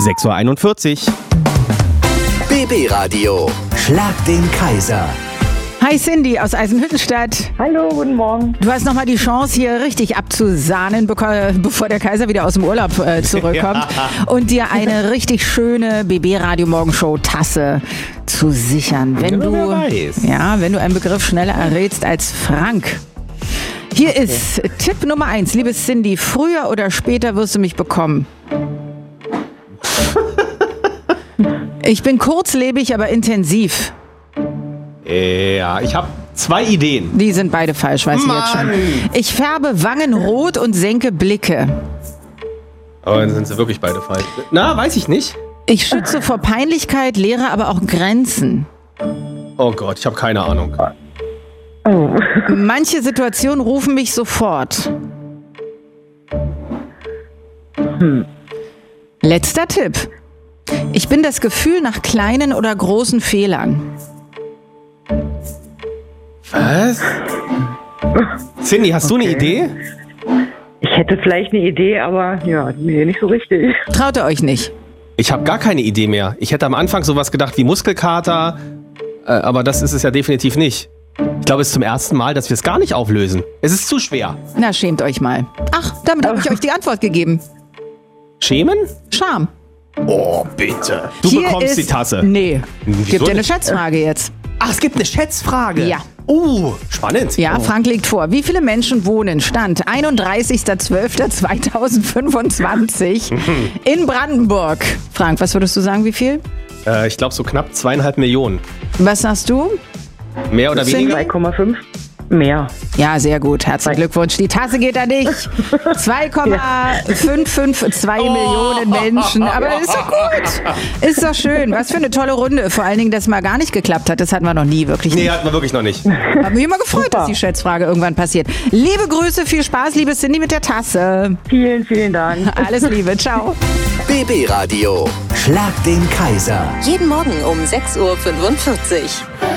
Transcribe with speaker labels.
Speaker 1: 6:41 Uhr.
Speaker 2: BB Radio. Schlag den Kaiser.
Speaker 3: Hi Cindy aus Eisenhüttenstadt.
Speaker 4: Hallo, guten Morgen.
Speaker 3: Du hast nochmal die Chance, hier richtig abzusahnen, bevor der Kaiser wieder aus dem Urlaub zurückkommt. Und dir eine richtig schöne BB-Radio-Morgenshow-Tasse zu sichern. Wenn du einen Begriff schneller errätst als Frank. Hier ist Tipp Nummer 1. Liebe Cindy, früher oder später wirst du mich bekommen. Ich bin kurzlebig, aber intensiv.
Speaker 1: Ja, ich habe 2 Ideen.
Speaker 3: Die sind beide falsch, weiß ich jetzt schon. Ich färbe Wangen rot und senke Blicke.
Speaker 1: Aber dann sind sie wirklich beide falsch. Na, weiß ich nicht.
Speaker 3: Ich schütze vor Peinlichkeit, lehre aber auch Grenzen.
Speaker 1: Oh Gott, ich habe keine Ahnung.
Speaker 4: Oh.
Speaker 3: Manche Situationen rufen mich sofort. Letzter Tipp. Ich bin das Gefühl nach kleinen oder großen Fehlern.
Speaker 1: Was? Cindy, hast du eine Idee?
Speaker 4: Ich hätte vielleicht eine Idee, aber ja, nee, nicht so richtig.
Speaker 3: Traut ihr euch nicht?
Speaker 1: Ich habe gar keine Idee mehr. Ich hätte am Anfang sowas gedacht wie Muskelkater, aber das ist es ja definitiv nicht. Ich glaube, es ist zum ersten Mal, dass wir es gar nicht auflösen. Es ist zu schwer.
Speaker 3: Na, schämt euch mal. Ach, damit habe ich euch die Antwort gegeben.
Speaker 1: Schämen?
Speaker 3: Scham.
Speaker 1: Oh, bitte. Du
Speaker 3: Hier
Speaker 1: bekommst die Tasse.
Speaker 3: Nee.
Speaker 1: Wieso
Speaker 3: Gibt dir eine
Speaker 1: nicht?
Speaker 3: Schätzfrage jetzt.
Speaker 1: Ach, es gibt eine Schätzfrage.
Speaker 3: Ja.
Speaker 1: Spannend.
Speaker 3: Ja, Frank legt vor. Wie viele Menschen wohnen, Stand 31.12.2025 in Brandenburg? Frank, was würdest du sagen, wie viel?
Speaker 1: Ich glaube so knapp 2,5 Millionen.
Speaker 3: Was sagst du?
Speaker 1: Mehr oder weniger?
Speaker 4: 2,5 mehr.
Speaker 3: Ja, sehr gut. Herzlichen Glückwunsch. Die Tasse geht an dich. 2,552 Millionen Menschen. Aber das ist doch gut. Ist doch schön. Was für eine tolle Runde. Vor allen Dingen, dass mal gar nicht geklappt hat. Das hatten wir noch nie, wirklich nicht.
Speaker 1: Nee, hatten wir wirklich noch nicht.
Speaker 3: Hab mich immer gefreut, dass die Schätzfrage irgendwann passiert. Liebe Grüße, viel Spaß, liebe Cindy mit der Tasse.
Speaker 4: Vielen, vielen Dank.
Speaker 3: Alles Liebe, ciao.
Speaker 2: BB Radio. Schlag den Kaiser.
Speaker 5: Jeden Morgen um 6:45 Uhr.